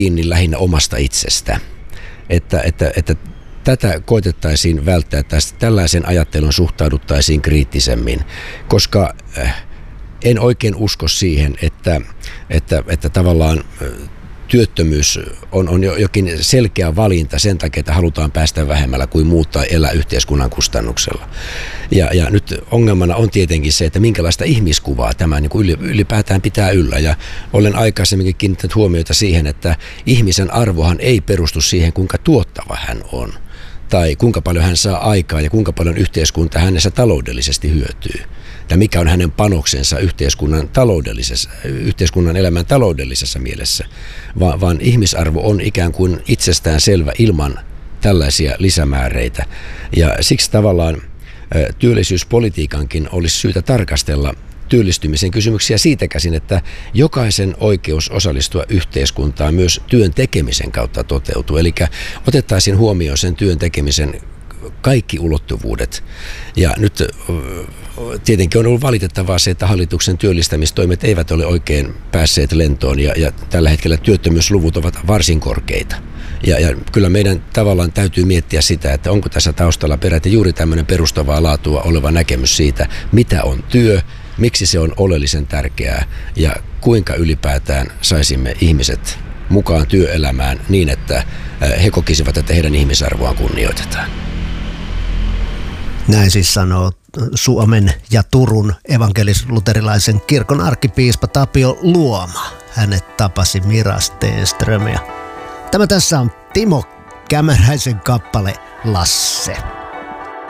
kiinni lähinnä omasta itsestä. Että tätä koitettaisiin välttää, että tällaisen ajattelun suhtauduttaisiin kriittisemmin, koska en oikein usko siihen, että tavallaan työttömyys on jokin selkeä valinta sen takia, että halutaan päästä vähemmällä kuin muut tai elää yhteiskunnan kustannuksella. Ja nyt ongelmana on tietenkin se, että minkälaista ihmiskuvaa tämä niin kuin ylipäätään pitää yllä. Ja olen aikaisemminkin kiinnittänyt huomiota siihen, että ihmisen arvohan ei perustu siihen, kuinka tuottava hän on. Tai kuinka paljon hän saa aikaa ja kuinka paljon yhteiskunta hänessä taloudellisesti hyötyy. Ja mikä on hänen panoksensa yhteiskunnan elämän taloudellisessa mielessä. Vaan ihmisarvo on ikään kuin itsestään selvä ilman tällaisia lisämääreitä. Ja siksi tavallaan työllisyyspolitiikankin olisi syytä tarkastella työllistymisen kysymyksiä siitä käsin, että jokaisen oikeus osallistua yhteiskuntaan myös työn tekemisen kautta toteutuu. Eli otettaisiin huomioon sen työn tekemisen kaikki ulottuvuudet. Ja nyt tietenkin on ollut valitettavaa se, että hallituksen työllistämistoimet eivät ole oikein päässeet lentoon ja tällä hetkellä työttömyysluvut ovat varsin korkeita. Ja kyllä meidän tavallaan täytyy miettiä sitä, että onko tässä taustalla peräti juuri tämmöinen perustavaa laatua oleva näkemys siitä, mitä on työ, miksi se on oleellisen tärkeää ja kuinka ylipäätään saisimme ihmiset mukaan työelämään niin, että he kokisivat, että heidän ihmisarvoaan kunnioitetaan. Näin siis sanoo Suomen ja Turun evankelis-luterilaisen kirkon arkkipiispa Tapio Luoma. Hänet tapasi Mira Stenström. Tämä tässä on Timo Kämäräisen kappale Lasse.